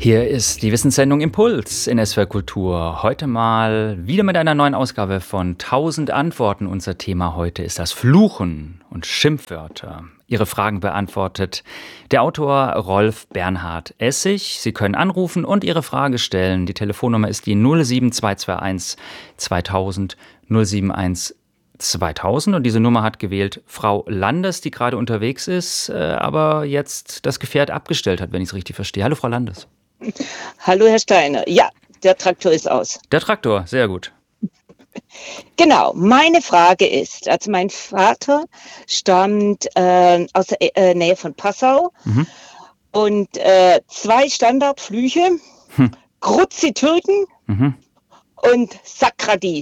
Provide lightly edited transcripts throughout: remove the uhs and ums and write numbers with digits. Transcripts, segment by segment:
Hier ist die Wissenssendung Impuls in SWR Kultur. Heute mal wieder mit einer neuen Ausgabe von 1000 Antworten. Unser Thema heute ist das Fluchen und Schimpfwörter. Ihre Fragen beantwortet der Autor Rolf Bernhard Essig. Sie können anrufen und Ihre Frage stellen. Die Telefonnummer ist die 07221 2000 071 2000 und diese Nummer hat gewählt Frau Landes, die gerade unterwegs ist, aber jetzt das Gefährt abgestellt hat, wenn ich es richtig verstehe. Hallo Frau Landes. Hallo Herr Steiner. Ja, der Traktor ist aus. Der Traktor, sehr gut. Genau, meine Frage ist, also mein Vater stammt aus der Nähe von Passau und zwei Standardflüche, Kruzi-Türken und Sakradi.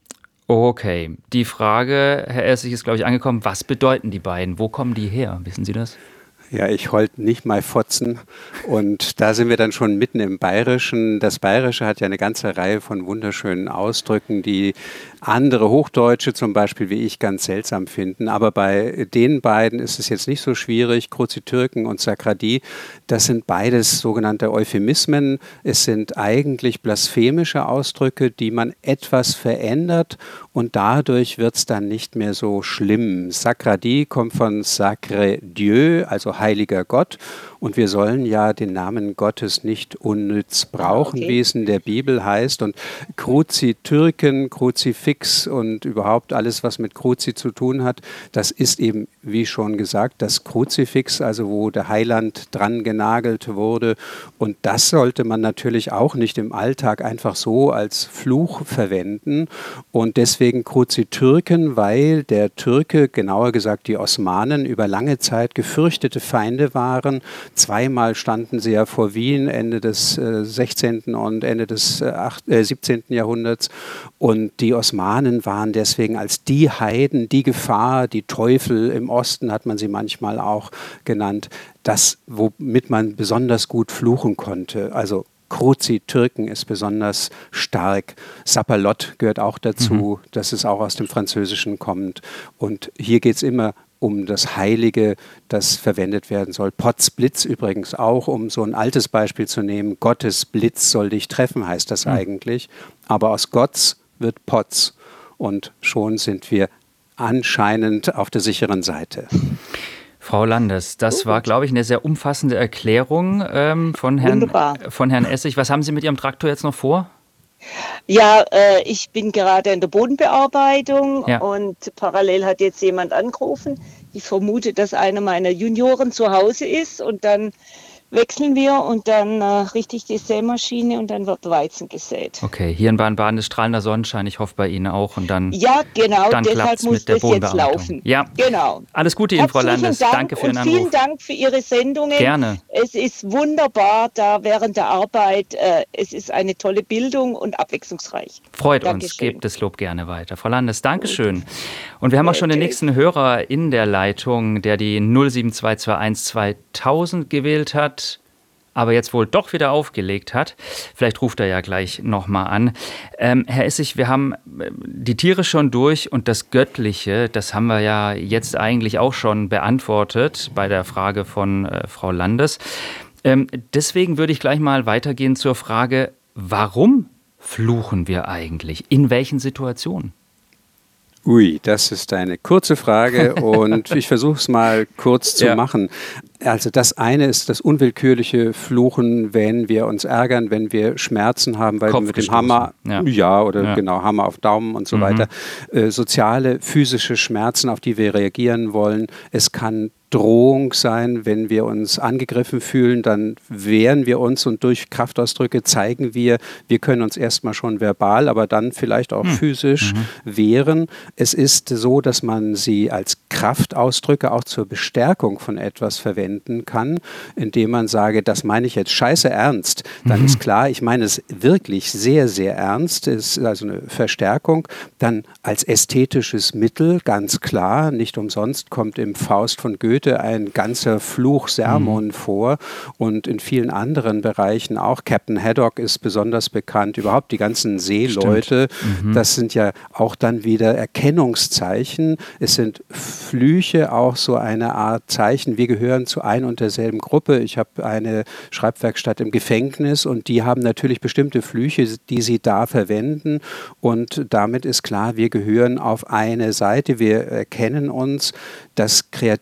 Okay, die Frage, Herr Essig, ist, glaube ich, angekommen. Was bedeuten die beiden? Wo kommen die her? Wissen Sie das? Ja, ich wollte nicht mal fotzen und da sind wir dann schon mitten im Bayerischen. Das Bayerische hat ja eine ganze Reihe von wunderschönen Ausdrücken, die andere Hochdeutsche zum Beispiel wie ich ganz seltsam finden. Aber bei den beiden ist es jetzt nicht so schwierig. Kruzi-Türken und Sakradi, das sind beides sogenannte Euphemismen. Es sind eigentlich blasphemische Ausdrücke, die man etwas verändert und dadurch wird es dann nicht mehr so schlimm. Sakradi kommt von Sacre Dieu, also heiliger Gott. Und wir sollen ja den Namen Gottes nicht unnütz brauchen, wie es in der Bibel heißt. Und Kruzi-Türken, Kruzifix und überhaupt alles, was mit Kruzi zu tun hat, das ist eben, wie schon gesagt, das Kruzifix, also wo der Heiland dran genagelt wurde. Und das sollte man natürlich auch nicht im Alltag einfach so als Fluch verwenden. Und deswegen Kruzi-Türken, weil der Türke, genauer gesagt die Osmanen, über lange Zeit gefürchtete Feinde waren. Zweimal standen sie ja vor Wien, Ende des 16. und Ende des 17. Jahrhunderts. Und die Osmanen waren deswegen als die Heiden, die Gefahr, die Teufel im Osten hat man sie manchmal auch genannt, das, womit man besonders gut fluchen konnte. Also Kruzi-Türken ist besonders stark. Sapperlot gehört auch dazu, dass es auch aus dem Französischen kommt. Und hier geht es immer um das Heilige, das verwendet werden soll. Potzblitz übrigens auch, um so ein altes Beispiel zu nehmen. Gottes Blitz soll dich treffen, heißt das eigentlich. Aber aus Gotts wird Potz. Und schon sind wir anscheinend auf der sicheren Seite. Frau Landes, das war, glaube ich, eine sehr umfassende Erklärung von Herrn Essig. Was haben Sie mit Ihrem Traktor jetzt noch vor? Ja, ich bin gerade in der Bodenbearbeitung und parallel hat jetzt jemand angerufen. Ich vermute, dass einer meiner Junioren zu Hause ist und dann wechseln wir und dann richte ich die Sämaschine und dann wird Weizen gesät. Okay, hier in Baden-Baden ist strahlender Sonnenschein, ich hoffe bei Ihnen auch. Und dann, ja, genau, dann deshalb muss mit der das jetzt laufen. Ja, genau. Alles Gute Ihnen, Frau Landes. Danke für Ihren Anruf. Vielen Dank für Ihre Sendungen. Gerne. Es ist wunderbar da während der Arbeit. Es ist eine tolle Bildung und abwechslungsreich. Freut Dankeschön. uns, gebt das Lob gerne weiter. Frau Landes, Dankeschön. Und wir haben auch schon den nächsten Hörer in der Leitung, der die 07221 2000 gewählt hat, aber jetzt wohl doch wieder aufgelegt hat. Vielleicht ruft er ja gleich nochmal an. Herr Essig, wir haben die Tiere schon durch und das Göttliche, das haben wir ja jetzt eigentlich auch schon beantwortet bei der Frage von Frau Landes. Deswegen würde ich gleich mal weitergehen zur Frage, warum fluchen wir eigentlich? In welchen Situationen? Ui, das ist eine kurze Frage und ich versuche es mal kurz zu machen. Also das eine ist das unwillkürliche Fluchen, wenn wir uns ärgern, wenn wir Schmerzen haben, weil wir mit dem Hammer, genau, Hammer auf Daumen und so weiter, soziale, physische Schmerzen, auf die wir reagieren wollen. Es kann Drohung sein, wenn wir uns angegriffen fühlen, dann wehren wir uns und durch Kraftausdrücke zeigen wir können uns erstmal schon verbal, aber dann vielleicht auch physisch wehren. Es ist so, dass man sie als Kraftausdrücke auch zur Bestärkung von etwas verwenden kann, indem man sage, das meine ich jetzt scheiße ernst. Dann ist klar, ich meine es wirklich sehr, sehr ernst. Es ist also eine Verstärkung. Dann als ästhetisches Mittel, ganz klar, nicht umsonst kommt im Faust von Goethe heute ein ganzer Fluchsermon vor und in vielen anderen Bereichen auch. Captain Haddock ist besonders bekannt, überhaupt die ganzen Seeleute, das sind ja auch dann wieder Erkennungszeichen. Es sind Flüche, auch so eine Art Zeichen. Wir gehören zu ein und derselben Gruppe. Ich habe eine Schreibwerkstatt im Gefängnis und die haben natürlich bestimmte Flüche, die sie da verwenden und damit ist klar, wir gehören auf eine Seite, wir erkennen uns. Das